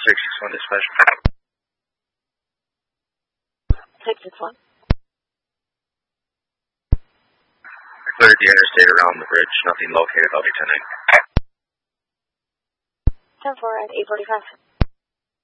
661 dispatch. 661. I cleared the interstate around the bridge. Nothing located. I'll be 10-9. 10-4 at 8:45.